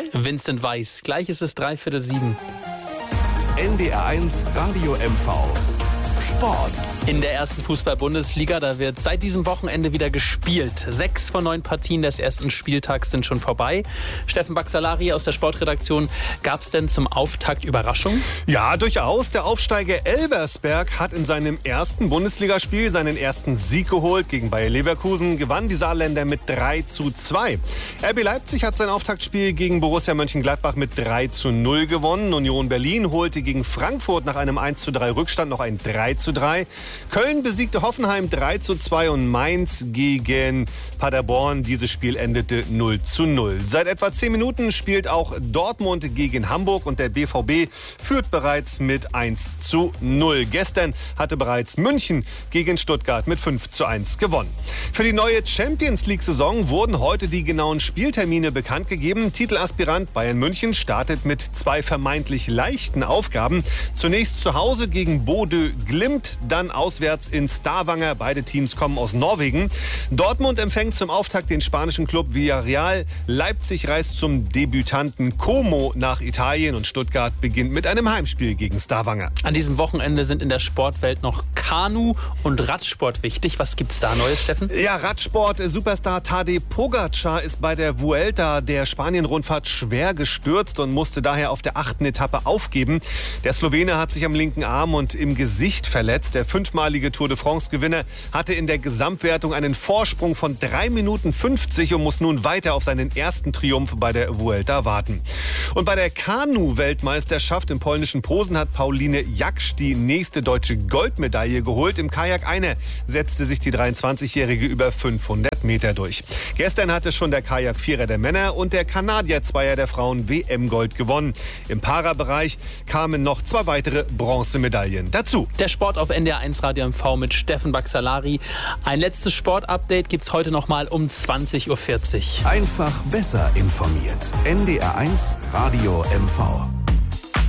Vincent Weiss. Gleich ist es 6:45. NDR1 Radio MV. Sport. In der ersten Fußball-Bundesliga, da wird seit diesem Wochenende wieder gespielt. 6 von 9 Partien des ersten Spieltags sind schon vorbei. Steffen Baxalari aus der Sportredaktion, gab es denn zum Auftakt Überraschungen? Ja, durchaus. Der Aufsteiger Elversberg hat in seinem ersten Bundesligaspiel seinen ersten Sieg geholt. Gegen Bayer Leverkusen gewannen die Saarländer mit 3:2. RB Leipzig hat sein Auftaktspiel gegen Borussia Mönchengladbach mit 3:0 gewonnen. Union Berlin holte gegen Frankfurt nach einem 1:3 Rückstand noch ein 3:3. Köln besiegte Hoffenheim 3:2 und Mainz gegen Paderborn. Dieses Spiel endete 0:0. Seit etwa 10 Minuten spielt auch Dortmund gegen Hamburg und der BVB führt bereits mit 1:0. Gestern hatte bereits München gegen Stuttgart mit 5:1 gewonnen. Für die neue Champions-League-Saison wurden heute die genauen Spieltermine bekannt gegeben. Titelaspirant Bayern München startet mit 2 vermeintlich leichten Aufgaben. Zunächst zu Hause gegen Bodø Glimt, dann auswärts in Stavanger. Beide Teams kommen aus Norwegen. Dortmund empfängt zum Auftakt den spanischen Club Villarreal. Leipzig reist zum Debütanten Como nach Italien und Stuttgart beginnt mit einem Heimspiel gegen Stavanger. An diesem Wochenende sind in der Sportwelt noch Kanu- und Radsport wichtig. Was gibt's da Neues, Steffen? Ja, Radsport-Superstar Tadej Pogačar ist bei der Vuelta der Spanien-Rundfahrt schwer gestürzt und musste daher auf der 8. Etappe aufgeben. Der Slowene hat sich am linken Arm und im Gesicht verletzt. Der 5-malige Tour de France-Gewinner hatte in der Gesamtwertung einen Vorsprung von 3:50 und muss nun weiter auf seinen ersten Triumph bei der Vuelta warten. Und bei der Kanu-Weltmeisterschaft im polnischen Posen hat Pauline Jaksch die nächste deutsche Goldmedaille geholt. Im Kajak Einer setzte sich die 23-Jährige über 500 Meter durch. Gestern hatte schon der Kajak-Vierer der Männer und der Kanadier-Zweier der Frauen WM-Gold gewonnen. Im Para-Bereich kamen noch 2 weitere Bronzemedaillen dazu. Der Sport auf NDR1 Radio MV mit Steffen Baxalari. Ein letztes Sportupdate gibt's heute nochmal um 20:40 Uhr. Einfach besser informiert. NDR1 Radio MV.